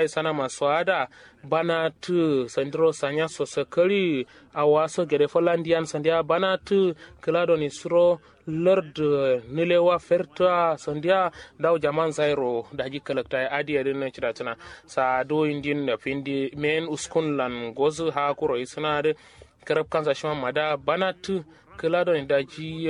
zai sana masu ada bana tu sandro sanya so sakari awaso gere Hollandian sandia bana tu klado ni suro lord nilewa ferta sandia daw jaman zairo daji kalakta adi adin chiratana sa do indin findi men uskunlan gozu ha kuro isnade karab kanza shima mada bana tu klado ni daji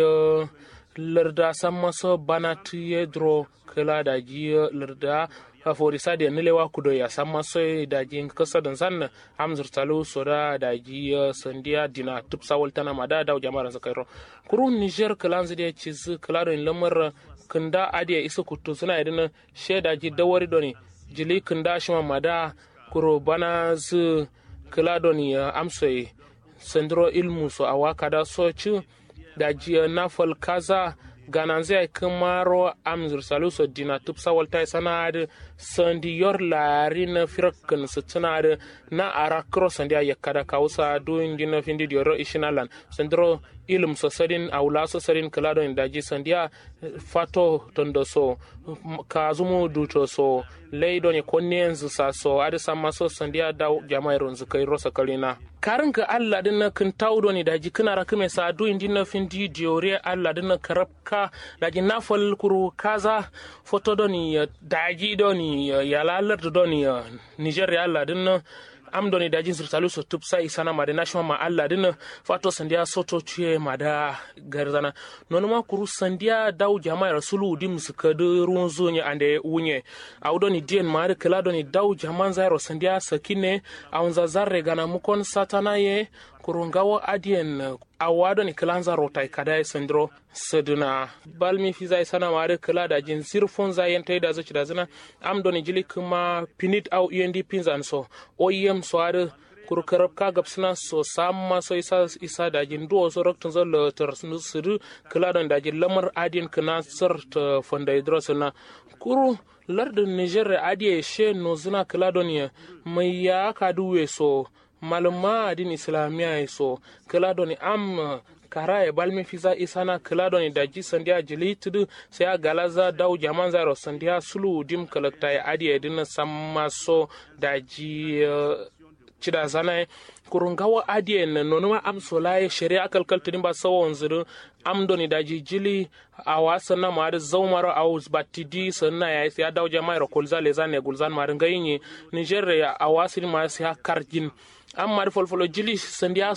larda sammaso bana tu yedro kala daji larda fori sadi nilewa kudo ya sammaso daji kasa dan san amzur talu soda daji sandia dina tupsa waltana mada daw jama'ar zakairo kuru Niger kalanzi da ciz klado in lamar kunda adiya isa kutu suna idin sheda ji dawari doni jili kunda shima mada kuro bana zu klado ni amsoi sandro ilmu so awaka da so ci daji nafal kaza gananze kamaro amzur saluso dina tupsa walta sanad sandi yor larin firkan sutunad na arakro sandi yakada kausa do indina findi dioro ishinalan sandro ilm so sadin awla so sadin kalado indaji sandia fato tondoso kazumu duto so leido ni konnenzu saso ada samaso sandia daw jamairon zukai rosa kalina karinka Allah dinna kin tawdo ni daji kina rakime sa do indina findi diore Allah dinna karabka daji nafal kuru kaza foto doni daji doni yalalar doni Nigeria Allah dinna am doni daji sirtalu so tupsa isana made national ma Allah dinna fato sandia soto tuye mada garzana nonuma kuru sandia daw jama'a rasulu dim suka de runzo nya ande unye awdoni dien mare kala doni daw jama'a zairo sandia sakine aunza zarre gana mukon satana ye kurungawo adien awado ni kalanza rotai kada sandro seduna balmi fiza isana mare kala da jin sirfon za yenta da zaci da zina am doni jili kuma pinit au UND pinzan so OEM so are kurkarab ka gapsina so samma so isa da jin do so roktun zo le tersnu siru kala don da jin lamar adien kana sart fonda hidrosna kuru lardin Niger adie she no zina kala don mai ya kaduwe so maluma adin islamiya so kala doni am kara e balmi fiza isana kala doni daji sandia jilitudu sai galaza daw jaman zaro sandia sulu dim kalakta ya adi edin samma so daji cida zana kurungawa adi en nonuma am solaye sharia kalkaltudin ba sawon zuru am doni daji jili awasa na mari zaumaro aus batidi sanna ya daw jama'a ro kulza lezane gulzan marin gayini Nigeria awasin ma sai karjin amma folfolo jili sandia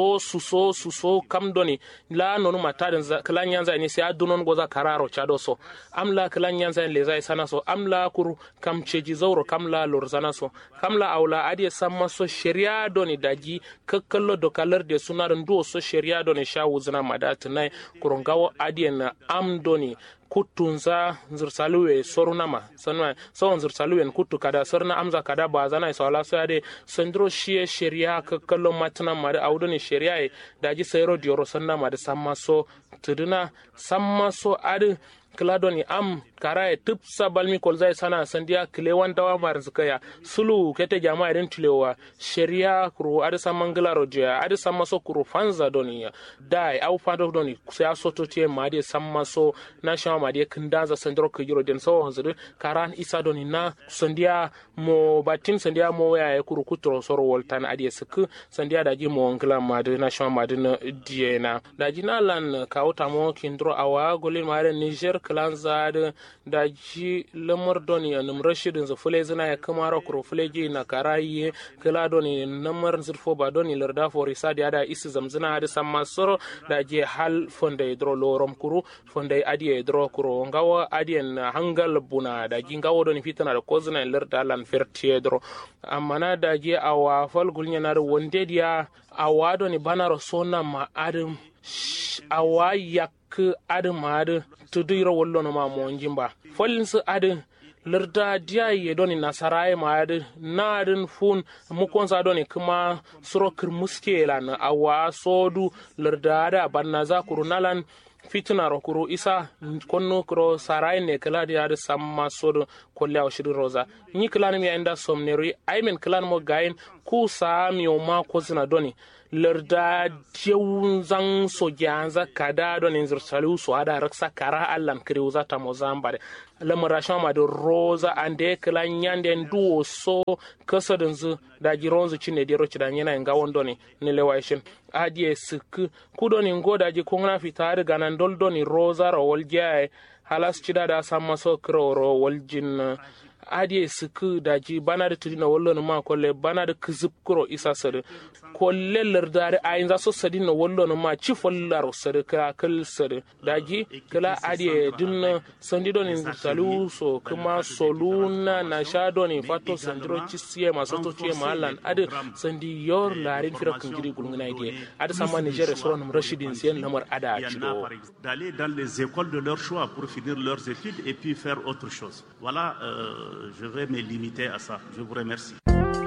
suso kam doni la nonu mataden kala nyanza ni se adunon goza kararo chado so amla kala nyanza le zai sana so amla kuru kam cheji zawro kamla lorzana so kamla aula adi samma so sharia doni daji kakkallo do kalar de sunar ndo so sharia doni shawu zina madat nai kurungawo adi na am doni kutunza zursaluwe sorunama sanwa so zursaluwe kutu kada sorna amza kada bazana sawala so ade sandro shiye sharia kakkallo matna mari awdoni sharia daji sayro dioro sanna mari samma so tuduna samma so ade kladoni am karaye tupsa balmi kolzai sana sandia klewan dawa mar zukaya sulu kete jama'a irin tulewa sharia kuru adisa mangala rodia adisa maso kuru fanza doni dai au fado doni sai soto tie made sammaso na shama made kindaza sandro kujiro den so hanzu karan isa doni na sandia mo batin sandia mo ya kuru kutro soro woltan adi sik sandia daji mo ngla made na shama made na diena daji na lan kawta mo kindro awa golin mare Niger klanza da ji lamar doni num rashidin za fule zina ya kamara kuro fule ji na karaye kala doni namar zurfo ba doni larda fori sadi ada isi zamzina ada samma soro da je hal fonde dro lorom kuru fonde adi dro kuro ngawa adi na hangal buna da ji ngawo doni fitana da kozina larda lan fertie dro amana da je awa fal gulnya na wonde dia awa doni banaro sona ma adam awa yak adamad tudiro wollo no ma mo njimba folinsu adin larda dia ye doni nasaraye ma adin nadin fun mukonsa doni kuma surokir muskela na awa sodu larda da bannaza kurunalan fitna rokuru isa konno kro saray ne kala dia de samma sodo kolle aw shiru roza ni klan mi enda somneri aymen klan mo gain ku sa mi o ma ko zina doni larda jewun zan sogyanza kada don inzirsalu su ada raksa kara allan kriuza ta mozambare lamara shama da roza ande kala nyande nduo so kasadinzu da gironzu cine di roci da yana nga wondoni ne lewaishin adie sik kudoni ngoda ji kongna fitari ganan doldoni roza ro waljae halas cida da samma so kroro waljin adie sik da ji bana da tudina wallon ma kolle bana da kizip kro isa sare kolle lardare ayin za so sadina wallon ma ci follar sare ka kal sare da ji kala adie din sandidoni salu so kuma soluna na shadoni fato sandiro ci siye maso to ci malan ade sandi yor larin fira kun giri gulngana ide ade sama Niger so ram rashidin sen lamar ada ci do d'aller dans les écoles de leur choix pour finir leurs études et puis faire autre chose. Voilà, je vais me limiter à ça. Je vous remercie.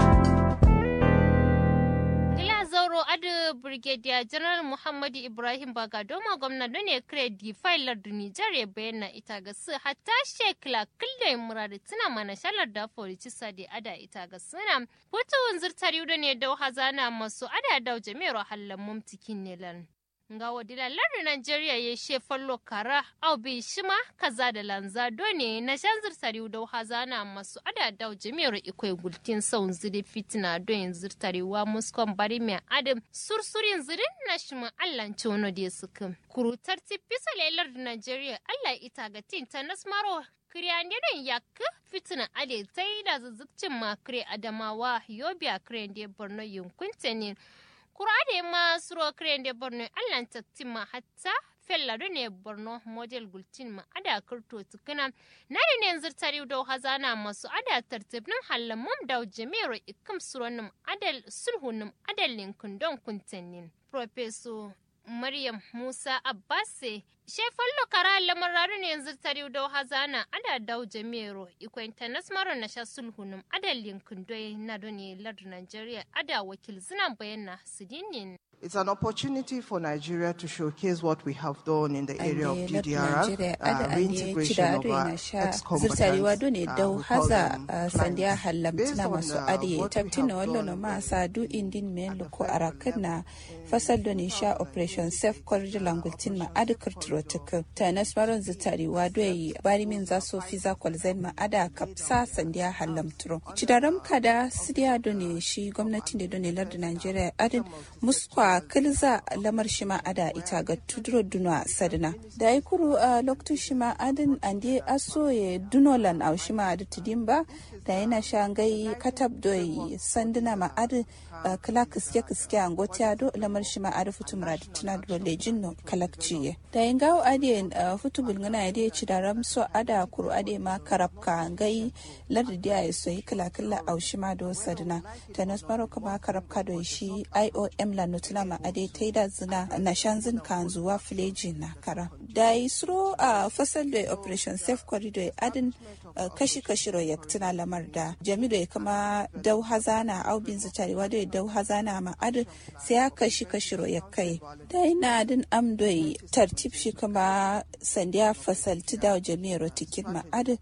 Zauro Adu Brigadier General Muhammadu Ibrahim Bagadoma gwamna don ya kire difilar da Nijar ya bayyana ita ga su hatta shekla kullum murari tuna mana shalar da forici sadi ada ita ga suna fitowar zirtari da ne dau hazana masu ada dau jami'ar hallan mumtikin nilan. Nga wadila lardin Najeriya ya she fallo kara au bi shima kaza da lanza done na shanzir sari da hazana masu ada da jami'ar ikwai gultin saun ziri fitina don zirtari wa muskon bari mai adam sursurin zirin na shima allan chono da suka kurutar tipisa lardin Najeriya Allah ita ga tinta nasmaro kiriyanirin yakka fitina ade tai da zazzubcin makre adamawa yobiya kire da borno yunkunta Kurade ma suro kren de Borno allan taktima hatta fella ne Borno model gultin ma ada kurto tukuna na da ne zirtari do hazana masu ada tartibnin hallan mum da jami'ar ikam suronum adal sulhunum adalin kundon kuntanin Professor Maryam Musa Abbase shefallo kara lamararu ne yanzu tari da hazana ada dau jami'ro ikwenta nasmaro na sha sulhunum adalin kundoy na doni lard Nigeria ada wakil zinan bayyana sidinin. It's an opportunity for Nigeria to showcase what we have done in the area of DDR, reintegration of our ex-combatants. Dau haza sandiya hallamtina masu adiye tabtina wallo ma sadu indin men loko arakana fasal doni sha operation safe corridor langultin ma adikar turotuka ta nasmaron zitari wadoi bari min za so fiza kwalzain ma ada kapsa sandiya hallamturo cidaram kada sidiya doni shi gwamnatin da doni lardin Nigeria adin muskwa kilza lamar shima ada ita ga tuduro dunwa sadina da ikuru a lokacin shima adin ande asoye dunolan au shima da tudimba da yana shangai katab doi sanduna ma adin kala kiske angotiya do lamar shima ada futumra da tuna dole jinno kalakciye da ingawo ade futu bulngana ade ci da ramso ada kuru ade ma karabka gai lardiya ya soyi kala au shima do sadina ta nasmaro kama karabka do shi IOM la nutuna ma ade taida zina na shanzin kan zuwa fileji na kara da isro a fasal da operation safe corridor adin kashi ro yaktina lamar da jami'o ya kama dau hazana au bin zutarewa da dau hazana ma adin sai ya kashi ro yakai da ina adin amdoi tartib shi kama sandiya fasal da jami'o tikin ma adin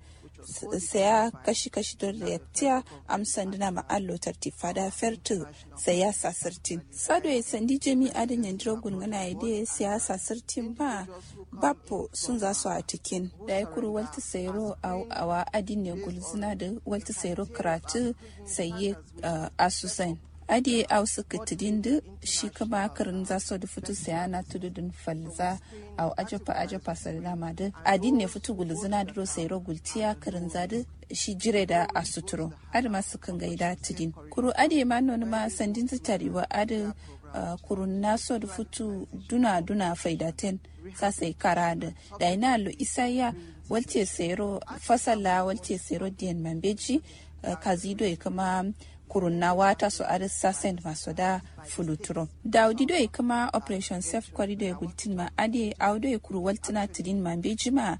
saya kashi don reaktiya amsan dina ma'allo tartifa da fertu siyasa sirtin sado ya sandi jami adin yandiro gulgana ya da siyasa sirtin ba bapo sun za su a tikin da ya kuru walta sayro awa adin ne gulzina da walta sayro karatu saye asusain adi au suka tidindu shi kama karin za su da fito sayana tududun falza au ajafa salama da adi ne fito gulzina da sayro gultiya karin zadu shi jire da asuturo adi masu kan gaida tidin kuru adi ma nonu ma sandin tarewa adi kurun naso da fito duna faidaten sasai kara da ina lo isaya walce sayro fasala walce sayro diyan mambeji kazido ya kama kurunna wata su arisa send masu da fuluturo daudi do kuma operation safe corridor gultin ma ade audo ya kuru waltina tidin ma bejima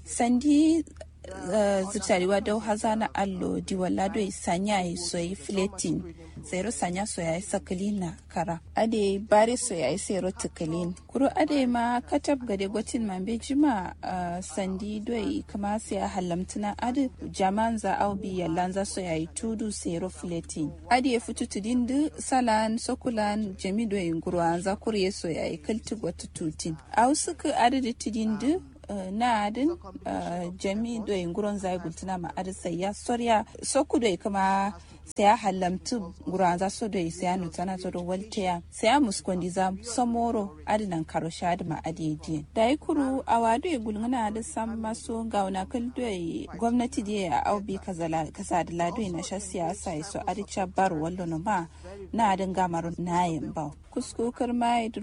sandi zutariwa da hazana allo di wala do sanya yi soyi fletin zero sanya so yayi sakalina kara ade bare so yayi sero tukalin kuro ade ma katab gade gotin mambe jima sandi doi kama sai halamtuna ade jaman za aubi yallanza so yayi tudu sero fletin ade futu tudindu salan sokulan jami doi ngurwa za kuriye so yayi kalti gotu tutin au suka ade tudindu na adin jami doi nguron zai gultuna ma ade sai ya sorya soku doi kama sai ya halamtu guranza so da sai ya nutana to walteya sai ya muskondi za samoro adinan karosha da ma adedi da ikuru awado e gulngana da sam maso gauna kaldo gwamnati da ya aubi kasa da lado na sha siyasa so adicha bar wallo no ma na adin gamar nayin ba kuskukar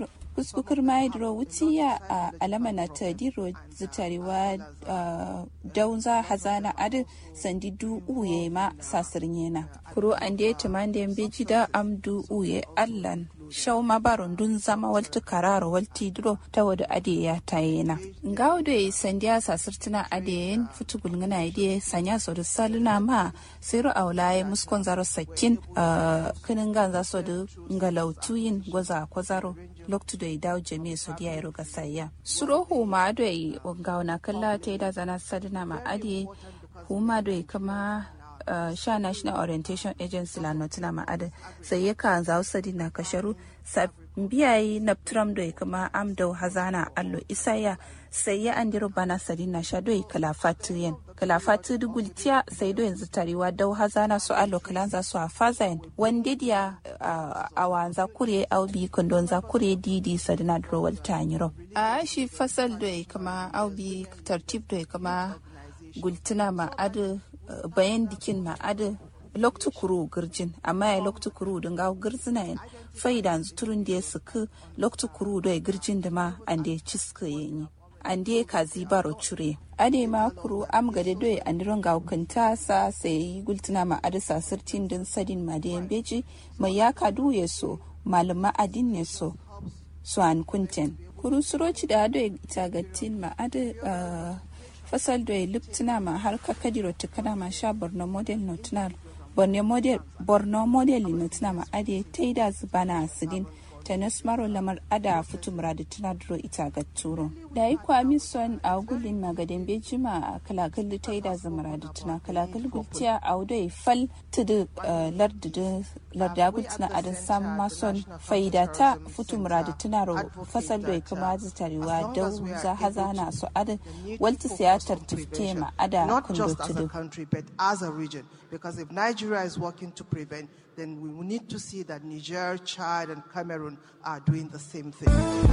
maidro wuciya a alamana ta diro zutarewa daunza hazana adin sandi du uye ma sasirin yana kuro an da ya tumande beji da amdu uye allan shau ma baron dun zama walti kararo walti duro ta wada ade ya tayena ngawo da sandiya sasirtina ade futugul ngana ide sanya so da saluna ma siro aulaye muskon zaro sakin kinin ganza so da ngalautuyin goza kwazaro loktu da dawo jami'a so da yaro ga sayya surohu ma da ngawo na kalla ta da zana sadina ma ade kuma da kama sha National Orientation Agency la notina ma'ada sai ya kan zawo sadi na kasharu biyayi na tram doi kuma amdau hazana allo isaya sai ya andiro bana sadi na sha doi kalafatu dugultiya sai do yanzu tarewa dau hazana su allo kalanza su a fazain wande dia awanza kure aubi kondon za kure didi sadina drowal tanyiro a shi fasal doi kuma aubi tartib doi kuma gultina ma'ada bayan dikin ma'ada loktu kuru girjin amma ya loktu kuru don gawo girzina yin faida turun da ya suka loktu kuru da ya girjin da ma an da ya ciska yanyi an da ya kazi baro cure ade ma kuru am gade doye an diron gawo kanta sa sai gultuna ma'ada sasirtin din sadin ma da beji mai ya kadu ya so malama adin ne so an kunten kuru suroci da ado ya tagatin ma'ada fasal da liptina ma har ka kadiro tukana ma sha borno model notinal borno model notina ma ade taida zubana asidin tenis maro lamar ada futu murada tana duro ita ga turo da yi kwami son a gulin magaden bejima a kalakal taida zamurada tana kalakal gultiya a wuda fal tudu larda gultina adan sam mason faida ta futu murada tana ro fasal da kuma zitarewa da za hazana su ada walta siyatar tifte ma ada kundo tudu because if Nigeria is working to prevent, then we need to see that Niger, Chad, and Cameroon are doing the same thing.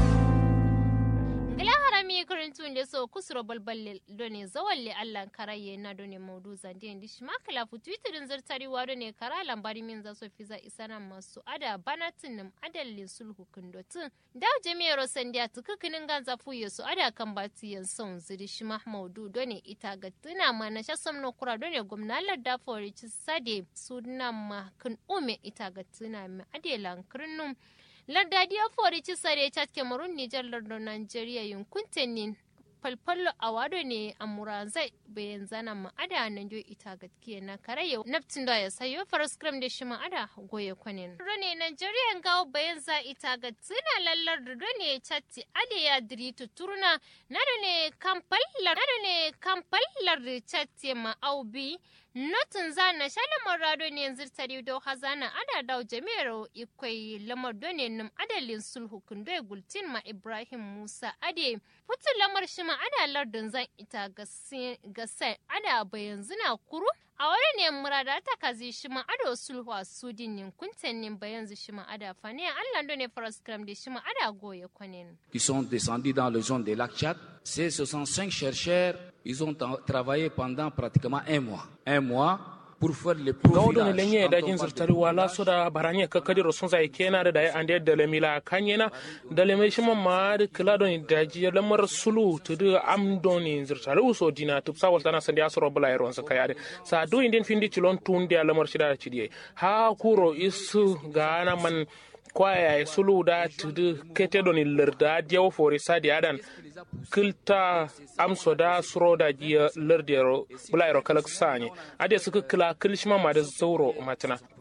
Gila harami karantun da so kusuro balballe done zawalle Allah karaye na done maudu zande ndi shmakala fu Twitter zartari wa done kara lambari min za so fiza isana masu ada banatin nam adallin sulhu kundotin da jami'ar sandiya tukukinin ganza fu yesu ada kan batiyan son zidi shma maudu done ita gattuna mana shasam no kura done gwamnalar da fori ci sade sunna ma kun ume ita gattuna ma adelan kirnum lardadiya fori ci sare chat Cameroon Niger lardon Nigeria yunkuntenin falfallo a wado ne a murazai bayan zana ma'ada nan jo ita gaskiya na karaye naftin da ya sayo faraskram da shi ma'ada goye kwanin rane Nigeria gawo bayan za ita ga tsina lallar da ne chatti ade ya diri tuturna na ne kampallar da chatti ma'aubi notin zana shalamar rado ne yanzu tari do hazana ada dawo jami'ar ikwai lamar done nim adalin sulhu kundo gultin ma Ibrahim Musa ade putu lamar shi ma ada lardin zan ita gasa ada bayan zina kuru a wani ne murada ta kazi shi ma ado sulhu a sudin nin kuntannin bayan shi ma ada fane Allah done faraskram da shi ma ada goye kwanin qui sont descendus dans le zone de lac Tchad. Ces 65 chercheurs, ils ont travaillé pendant pratiquement un mois pour faire le profilage. Gaudo lenye da jin zartari wala so da baranye kakadi sun sai kena da ande da lemila kanyena da lemai shi mamma da kladon da ji lamar sulu to da amdoni zartari uso dina to sa waltana sandi asoro bula yaron sa kayade sa do indin findi cilon tun da lamar shi da cidiye ha kuro isu gana man kwaya sulu da tudu kete doni larda diawo fori sadi adan kilta amso da suro da jiya lardero bulairo kalak sani ade suka kila kilshima ma da zauro matana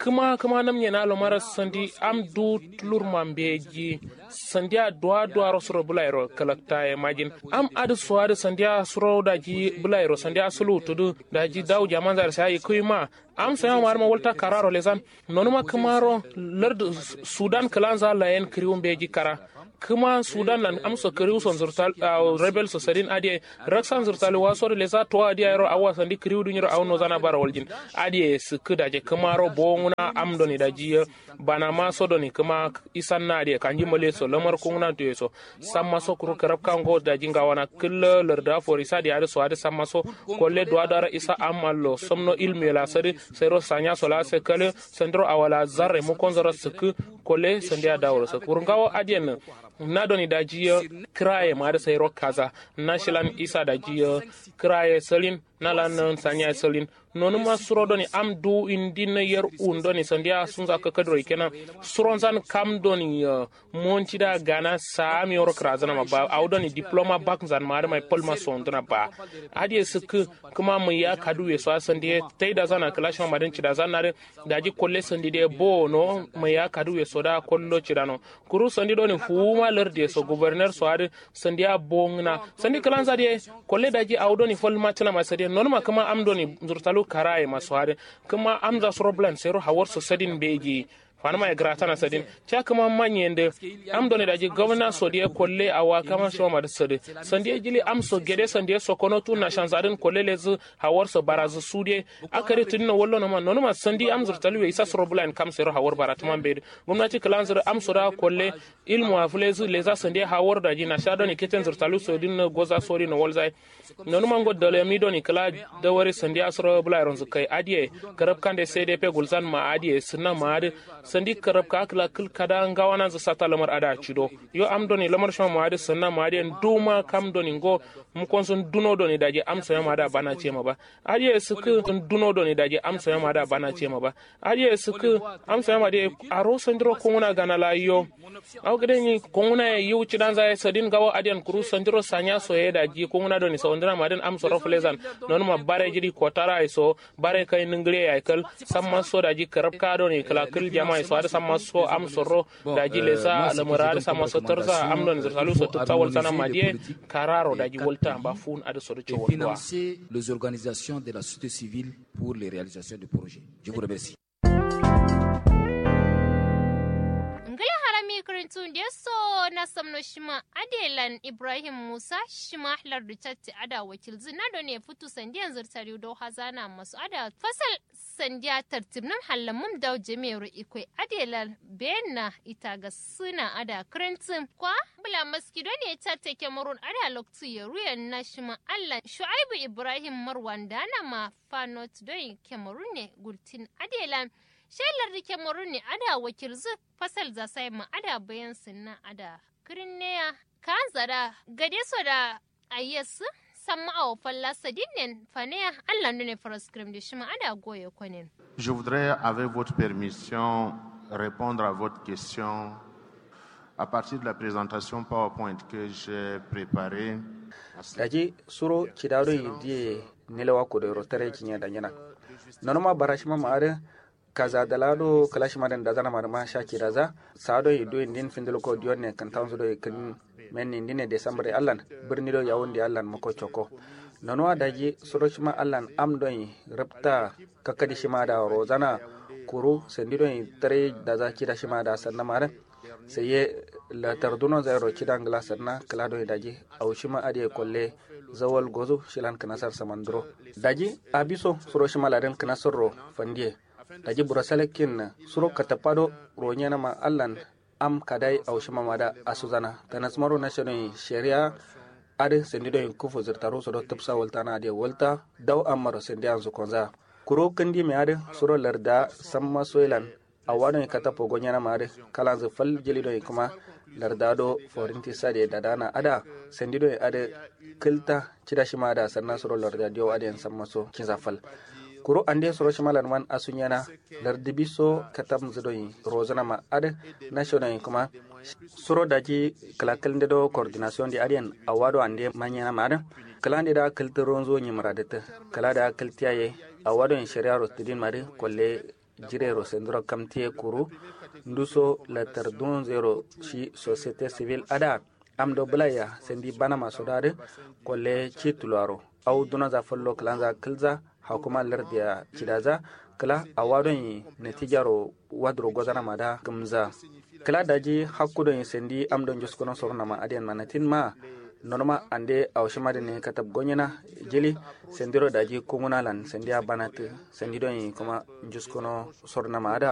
kuma nam yana lo mara sandi am du tulur mambeji sandia doa rosro bulairo kalakta e majin am adu swade sandia suro daji bulairo sandia sulu tudu daji daw jamanzar sai kuima am saya marma volta kararo lesan nonuma kamaro lord sudan kalanza laen krium beji kara kuma sudan lan amso kriu son zurtal rebel so sadin adi raksan zurtal waso le za to adi ro awa sandi kriu dunyiro awno zana bara waljin adi sikuda je kamaro bonguna amdoni daji bana ma sodoni kuma isanna adi kanji mole so lamar kungna to so samma so kuru karab kango daji ngawana kille larda forisa di adi so adi samma so kolle do adara isa amallo somno ilmi la sari sero sanya sola se kale sendro awala zarre mo konzoro sku kolle sendia dawro so kurungawo adien na doni daji kraye ma da sayro kaza nashilan isa daji kraye salin nalan sanya salin nonu ma suro doni am du indin yer doni sandia sunza ka kadro kenan suron zan kam doni monti da gana sa mi oro krazana ma ba au doni diploma back zan ma da mai polma son dona ba adi suk kuma mu ya kadu ye so sandie taida zana clash ma madan cida zan na daji kolle sandi de bo no mu ya kadu ye so da kollo cidano kuru sandi doni fuma lerde so gouverneur so adi sandia bongna sandi kalanza de kolle daji au doni fol matna ma sadi non ma kuma am doni zurtalu karaye masu hade kuma amza problem sero hawar so sadin beji fanama e gratana sadin cha kuma manyende am doni daji governor so die kolle awa kama so ma sade sandie jili am so gede sandie so kono tu na chanzarin kolle lezu hawar so barazu sudie akare tunno wollo no ma non ma sandi am zurtalu we isa problem kam sero hawar baratman be gumnati kalanzar am so da kolle ilmu aflezu leza sandie hawar daji na shadoni keten zurtalu so din goza sori no wolzai non ma god dole mi doni kala da wari sandi asro bulairon zukai adie karab kande cdp gulzan ma adie sunna ma ade sandi karab ka kala kul kada ngawana za sata lamar ada chido yo am doni lamar shama ma ade sunna ma ade duma kam doni ngo mu konson duno doni daje am so ma da bana chema ba adie suku duno doni daje am so ma da bana chema ba adie suku am so ma de aro sandro ko muna gana la yo aw gede ni ko muna yu chidanza sadin gawo adian kuru sandro sanya so ye daji ko muna doni so ndra maden am so roflezan non ma bare jiri ko tara so bare kay ningre ay kal samma so daji karab ka doni kala kul jama so ada samma so am soro daji lesa al murad samma so tarza am don zersalu so tawal sana madie kararo daji wolta ba fun ada so do financer les organisations de la société civile pour les réalisations du projet. Je vous remercie. Karintun da so na samno shima adelan Ibrahim Musa shima lardu chatti ada wakil zina do ne futu sandiyan zurtari do hazana masu ada fasal sandiya tartibnan hallamun da jami'ar ikoi adelan benna ita ga suna ada karintun kwa bula maski do ne chatte Cameroon ada loktu yaruyan na shima Allah Shu'aibu Ibrahim Marwan dana ma fanot do Cameroon ne gultin adelan shelar da Cameroon ne ada wakilzu fasal za sai ma ada bayan sunna ada kirneya kan zada gade so da ayyasu samma aw falla sadinen faneya Allah ne proscribe da shi ma ada goye kwanin. Je voudrais avec votre permission répondre à votre question à partir de la présentation PowerPoint que j'ai préparée. Daji suro kidado yidi nelewa ko do rotare kinya danyana nonoma barashima maare kaza dalado kalashi madan da zana marma shaki daza sado yido indin findelo ko dionne kan tanzo do kin men indine december allan birni do yawundi allan mako choko nono daji soroshima allan amdon rabta kakadi shima da rozana kuru sendido tare daza kida shima da sanna mare seye la tarduno zero kida ngla sanna kalado daji awshima ade kolle zawal gozo shilan kanasar samandro daji abiso soroshima laden kanasoro fandie daji burasalekin suro katapado ronyana ma allan am kadai awshima mada asuzana tanasmaro national sharia ade sendido kufu zirtaro so do tupsa waltana ade walta daw amaro sendian zo konza kuro kandi me ade suro larda samma soilan awano katapo gonyana ma ade kala zo fal jelido kuma lardado forinti sade dadana ada sendido ade kilta chidashima da sanna suro larda dio ade samma so kinzafal kuro ande soro shimalan man asunyana lardibiso katam zidoi rozana ma ade national kuma soro daji kalakal do coordination di adien awado ande manyana ma ade kalande da kaltronzo nyi maradete kala da kaltiaye awado en sharia rostidin mari kolle jirero sendro kamtie kuru nduso letter don zero shi société civile ada amdo blaya sendi bana masodade kolle chitularo au duna za follo klanza kilza hakuma lardiya kidaza kala awadon netijaro wadro gozana mada gamza kala daji hakudon sendi amdon juskono sorna ma adian manatin ma norma ande awshimade ne katab gonyana jeli sendiro daji kumunalan sendia banat sendi don kuma juskono sorna ma ada